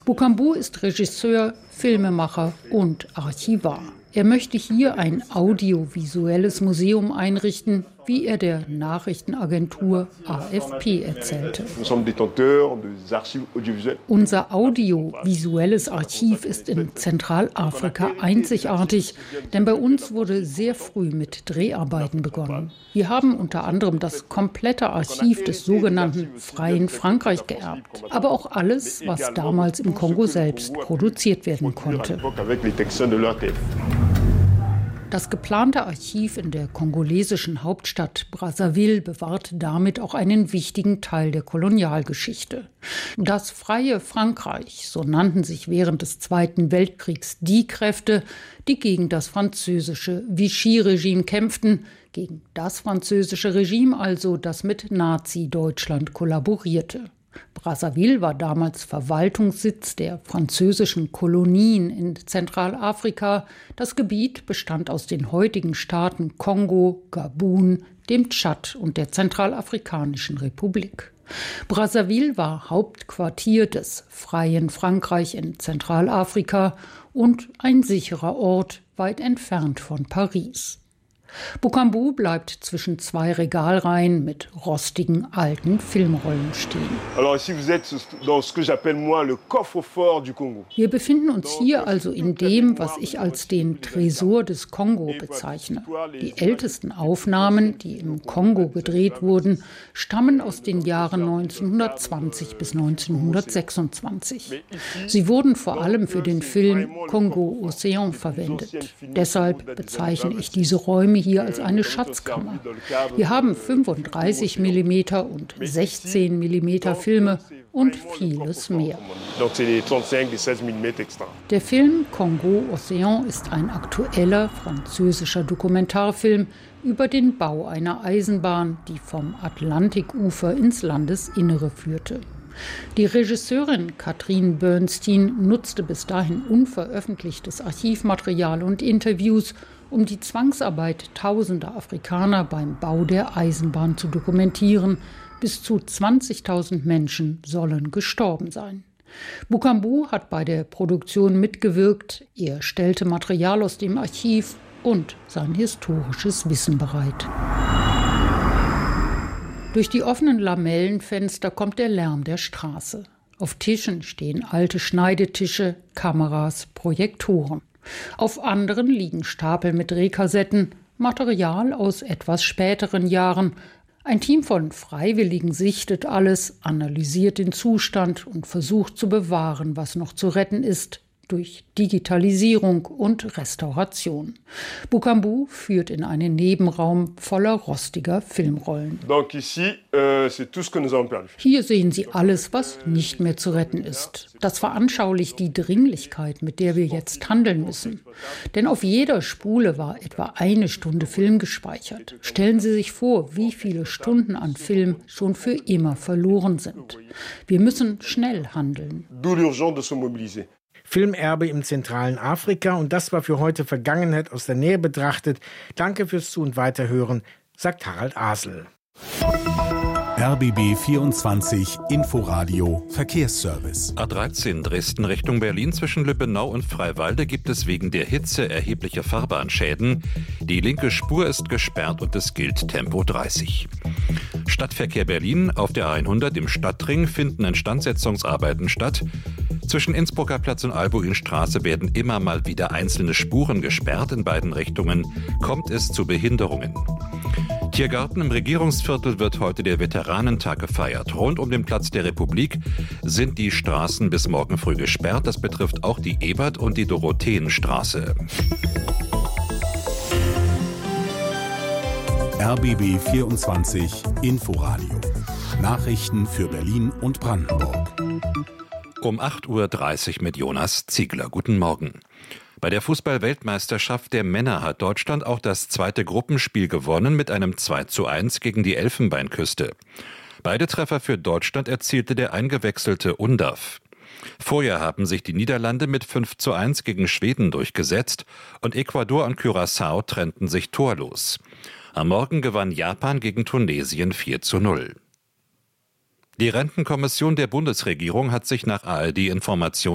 Boucambou ist Regisseur, Filmemacher und Archivar. Er möchte hier ein audiovisuelles Museum einrichten, wie er der Nachrichtenagentur AFP erzählte. Unser audiovisuelles Archiv ist in Zentralafrika einzigartig, denn bei uns wurde sehr früh mit Dreharbeiten begonnen. Wir haben unter anderem das komplette Archiv des sogenannten Freien Frankreich geerbt, aber auch alles, was damals im Kongo selbst produziert werden konnte. Das geplante Archiv in der kongolesischen Hauptstadt Brazzaville bewahrt damit auch einen wichtigen Teil der Kolonialgeschichte. Das Freie Frankreich, so nannten sich während des Zweiten Weltkriegs die Kräfte, die gegen das französische Vichy-Regime kämpften, gegen das französische Regime also, das mit Nazi-Deutschland kollaborierte. Brazzaville war damals Verwaltungssitz der französischen Kolonien in Zentralafrika. Das Gebiet bestand aus den heutigen Staaten Kongo, Gabun, dem Tschad und der Zentralafrikanischen Republik. Brazzaville war Hauptquartier des Freien Frankreich in Zentralafrika und ein sicherer Ort weit entfernt von Paris. Boucambou bleibt zwischen zwei Regalreihen mit rostigen alten Filmrollen stehen. Wir befinden uns hier also in dem, was ich als den Tresor des Kongo bezeichne. Die ältesten Aufnahmen, die im Kongo gedreht wurden, stammen aus den Jahren 1920 bis 1926. Sie wurden vor allem für den Film Congo Océan verwendet. Deshalb bezeichne ich diese Räume hier als eine Schatzkammer. Wir haben 35 mm und 16 mm Filme und vieles mehr. Der Film Congo Océan ist ein aktueller französischer Dokumentarfilm über den Bau einer Eisenbahn, die vom Atlantikufer ins Landesinnere führte. Die Regisseurin Catherine Bernstein nutzte bis dahin unveröffentlichtes Archivmaterial und Interviews, um die Zwangsarbeit tausender Afrikaner beim Bau der Eisenbahn zu dokumentieren. Bis zu 20.000 Menschen sollen gestorben sein. Boucambou hat bei der Produktion mitgewirkt. Er stellte Material aus dem Archiv und sein historisches Wissen bereit. Durch die offenen Lamellenfenster kommt der Lärm der Straße. Auf Tischen stehen alte Schneidetische, Kameras, Projektoren. Auf anderen liegen Stapel mit Drehkassetten, Material aus etwas späteren Jahren. Ein Team von Freiwilligen sichtet alles, analysiert den Zustand und versucht zu bewahren, was noch zu retten ist, durch Digitalisierung und Restauration. Boucambou führt in einen Nebenraum voller rostiger Filmrollen. Hier sehen Sie alles, was nicht mehr zu retten ist. Das veranschaulicht die Dringlichkeit, mit der wir jetzt handeln müssen. Denn auf jeder Spule war etwa 1 Stunde Film gespeichert. Stellen Sie sich vor, wie viele Stunden an Film schon für immer verloren sind. Wir müssen schnell handeln. Filmerbe im zentralen Afrika, und das war für heute Vergangenheit aus der Nähe betrachtet. Danke fürs Zu- und Weiterhören, sagt Harald Asel. RBB 24 Inforadio Verkehrsservice. A13 Dresden Richtung Berlin zwischen Lübbenau und Freiwalde gibt es wegen der Hitze erhebliche Fahrbahnschäden. Die linke Spur ist gesperrt und es gilt Tempo 30. Stadtverkehr Berlin. Auf der A100 im Stadtring finden Instandsetzungsarbeiten statt. Zwischen Innsbrucker Platz und Albuinstraße werden immer mal wieder einzelne Spuren gesperrt. In beiden Richtungen kommt es zu Behinderungen. Tiergarten im Regierungsviertel wird heute der Veteranentag gefeiert. Rund um den Platz der Republik sind die Straßen bis morgen früh gesperrt. Das betrifft auch die Ebert- und die Dorotheenstraße. RBB 24 Inforadio. Nachrichten für Berlin und Brandenburg. Um 8.30 Uhr mit Jonas Ziegler. Guten Morgen. Bei der Fußball-Weltmeisterschaft der Männer hat Deutschland auch das zweite Gruppenspiel gewonnen mit einem 2:1 gegen die Elfenbeinküste. Beide Treffer für Deutschland erzielte der eingewechselte Undav. Vorher haben sich die Niederlande mit 5:1 gegen Schweden durchgesetzt und Ecuador und Curaçao trennten sich torlos. Am Morgen gewann Japan gegen Tunesien 4:0. Die Rentenkommission der Bundesregierung hat sich nach ARD-Informationen